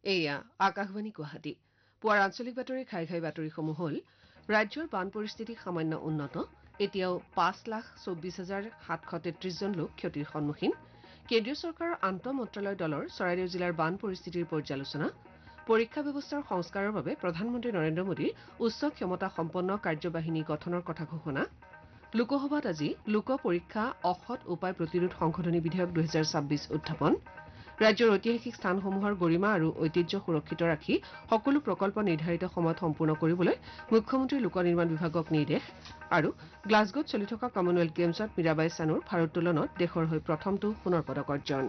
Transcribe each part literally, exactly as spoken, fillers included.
এয়া আকাশবাণী গুৱাহাটী পুৱাৰ আঞ্চলিক বাতৰি খাই খাই বাতৰিসমূহ হ'ল ৰাজ্যৰ বান পৰিস্থিতি সামান্য উন্নত এতিয়াও পাঁচ লাখ চৌব্বিছ হাজাৰ সাতশ তেত্ৰিশ জন লোক ক্ষতিৰ সন্মুখীন কেন্দ্ৰীয় চৰকাৰৰ আন্তঃ মন্ত্ৰালয় দলৰ চৰাইদেউ জিলাৰ বান পৰিস্থিতিৰ পৰ্যালোচনা পৰীক্ষা ব্যৱস্থাৰ সংস্কাৰৰ বাবে প্ৰধানমন্ত্ৰী নৰেন্দ্ৰ মোদীৰ উচ্চ ক্ষমতা সম্পন্ন কাৰ্যবাহিনী গঠনৰ কথা ঘোষণা লোকসভাত আজি লোক পৰীক্ষা অসৎ উপায় প্ৰতিৰোধ সংশোধনী বিধেয়ক দুহেজাৰ ছাব্বিছ উত্থাপন ৰাজ্যৰ ঐতিহাসিক স্থানসমূহৰ গৰিমা আৰু ঐতিহ্য সুৰক্ষিত ৰাখি সকলো প্ৰকল্প নিৰ্ধাৰিত সময়ত সম্পূৰ্ণ কৰিবলৈ মুখ্যমন্ত্ৰীৰ লোক নিৰ্মাণ বিভাগক নিৰ্দেশ আৰু গ্লাছগোত চলি থকা কমনৱেলথ গেমছত মীৰাবাই চানুৰ ভাৰোত্তোলনত দেশৰ হৈ প্ৰথমটো সোণৰ পদক অৰ্জন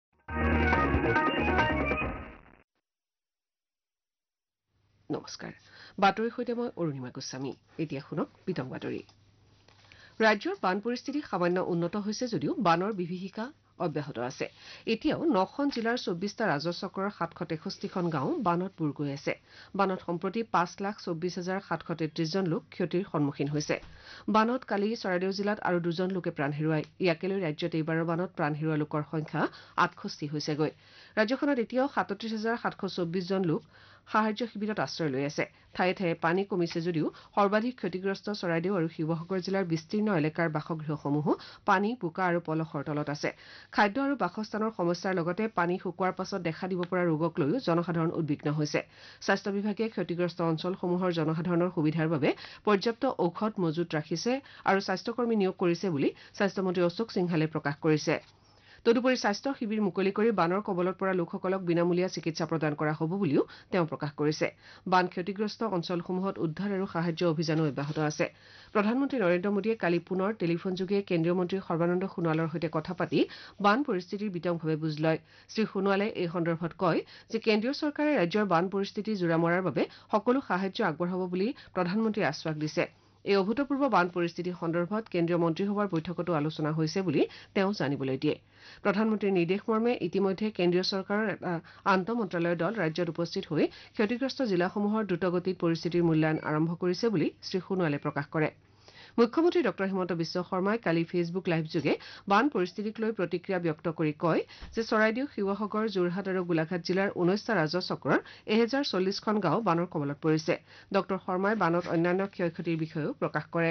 নমস্কাৰ বাতৰিৰ সৈতে মই অৰুণিমা গোস্বামী এতিয়া শুনক বিতং বাতৰি ৰাজ্যৰ বান পৰিস্থিতি সামান্য উন্নত হৈছে যদিও বানৰ বিভীষিকা অব্যাহত আছে এতিয়াও নখন জিলাৰ চৌব্বিছটা ৰাজহ চক্ৰৰ সাতশ তেষষ্ঠিখন গাঁও বানত বুৰ গৈ আছে বানত সম্প্ৰতি পাঁচ লাখ চৌব্বিছ হাজাৰ সাতশ তেত্ৰিশ জন লোক ক্ষতিৰ সন্মুখীন হৈছে বানত কালি চৰাইদেউ জিলাত আৰু দুজন লোকে প্ৰাণ হেৰুৱায় ইয়াকে লৈ ৰাজ্যত এইবাৰৰ বানত প্ৰাণ হেৰুওৱা লোকৰ সংখ্যা আঠষষ্ঠি হৈছেগৈ ৰাজ্যখনত এতিয়াও সাতত্ৰিশ হাজাৰ সাতশ চৌব্বিছ জন লোক সাহায্য শিবিৰত আশ্ৰয় লৈ আছে ঠায়ে ঠায়ে পানী কমিছে যদিও সৰ্বাধিক ক্ষতিগ্ৰস্ত চৰাইদেউ আৰু শিৱসাগৰ জিলাৰ বিস্তীৰ্ণ এলেকাৰ বাসগৃহসমূহো পানী বোকা আৰু পলসৰ তলত আছে খাদ্য আৰু বাসস্থানৰ সমস্যাৰ লগতে পানী শুকোৱাৰ পাছত দেখা দিব পৰা ৰোগক লৈও জনসাধাৰণ উদ্বিগ্ন হৈছে স্বাস্থ্য বিভাগে ক্ষতিগ্ৰস্ত অঞ্চলসমূহৰ জনসাধাৰণৰ সুবিধাৰ বাবে পৰ্যাপ্ত ঔষধ মজুত ৰাখিছে আৰু স্বাস্থ্যকৰ্মী নিয়োগ কৰিছে বুলি স্বাস্থ্যমন্ত্ৰী অশোক সিংহালে প্ৰকাশ কৰিছে তদুপৰি স্বাস্থ্য শিবিৰ মুকলি কৰি বানৰ কবলত পৰা লোকসকলক বিনামূলীয়া চিকিৎসা প্ৰদান কৰা হ'ব বুলিও তেওঁ প্ৰকাশ কৰিছে বান ক্ষতিগ্ৰস্ত অঞ্চলসমূহত উদ্ধাৰ আৰু সাহায্য অভিযানো অব্যাহত আছে প্ৰধানমন্ত্ৰী নৰেন্দ্ৰ মোদীয়ে কালি পুনৰ টেলিফোনযোগে কেন্দ্ৰীয় মন্ত্ৰী সৰ্বানন্দ সোণোৱালৰ সৈতে কথা পাতি বান পৰিস্থিতিৰ বিতংভাৱে বুজ লয় শ্ৰীসোণোৱালে এই সন্দৰ্ভত কয় যে কেন্দ্ৰীয় চৰকাৰে ৰাজ্যৰ বান পৰিস্থিতি জোৰা মৰাৰ বাবে সকলো সাহায্য আগবঢ়াব বুলি প্ৰধানমন্ত্ৰীয়ে আশ্বাস দিছে এই অভূতপূৰ্ব বান পৰিস্থিতি সন্দৰ্ভত কেন্দ্ৰীয় মন্ত্ৰীসভাৰ বৈঠকতো আলোচনা হৈছে বুলি তেওঁ জানিবলৈ দিয়ে প্ৰধানমন্ত্ৰীৰ নিৰ্দেশ মৰ্মে ইতিমধ্যে কেন্দ্ৰীয় চৰকাৰৰ এটা আন্তঃ মন্ত্ৰালয়ৰ দল ৰাজ্যত উপস্থিত হৈ ক্ষতিগ্ৰস্ত জিলাসমূহৰ দ্ৰুতগতিত পৰিস্থিতিৰ মূল্যায়ন আৰম্ভ কৰিছে বুলি শ্ৰীসোণোৱালে প্ৰকাশ কৰে মুখ্যমন্ত্ৰী ডঃ হিমন্ত বিশ্ব শৰ্মাই কালি ফেচবুক লাইভযোগে বান পৰিস্থিতিক লৈ প্ৰতিক্ৰিয়া ব্যক্ত কৰি কয় যে চৰাইদেউ শিৱসাগৰ যোৰহাট আৰু গোলাঘাট জিলাৰ ঊনৈশটা ৰাজহ চক্ৰৰ এহেজাৰ চল্লিছখন গাঁও বানৰ কবলত পৰিছে ডঃ শৰ্মাই বানত অন্যান্য ক্ষয় ক্ষতিৰ বিষয়েও প্ৰকাশ কৰে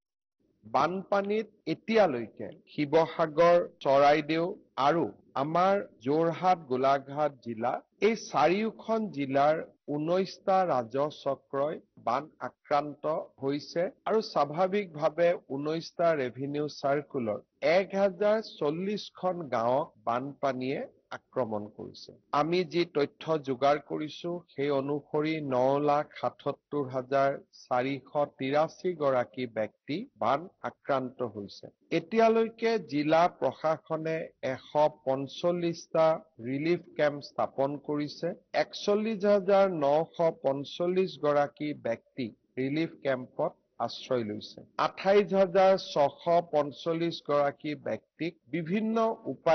বানপানীত এতিয়ালৈকে শিৱসাগৰ চৰাইদেউ আৰু আমাৰ যোৰহাট গোলাঘাট জিলা এই চাৰিওখন জিলাৰ ঊনৈশটা ৰাজহ চক্ৰই বান আক্ৰান্ত হৈছে আৰু স্বাভাৱিকভাৱে ঊনৈশটা ৰেভিনিউ চাৰ্কুলৰ এক হাজাৰ চল্লিছখন গাঁৱক বানপানীয়ে আক্ৰমণ কৰিছে আমি যি তথ্য যোগাৰ কৰিছো সেই অনুসৰি ন লাখ সাতসত্তৰ হাজাৰ চাৰিশ তিৰাশী গৰাকী ব্যক্তি বান আক্ৰান্ত হৈছে এতিয়ালৈকে জিলা প্ৰশাসনে এশ পঞ্চল্লিছটা ৰিলিফ কেম্প স্থাপন কৰিছে একচল্লিছ হাজাৰ নশ পঞ্চল্লিছ গৰাকী ব্যক্তি ৰিলিফ কেম্পত আশ্ৰয় লৈছে আঠাইছ হাজাৰ ছশ পঞ্চল্লিছ গৰাকী ব্যক্তিক বিভিন্ন উপায়